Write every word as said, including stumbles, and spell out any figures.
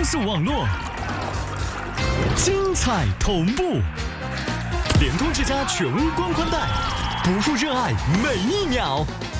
速网络，精彩同步，联通之家全屋光宽带，不负热爱每一秒。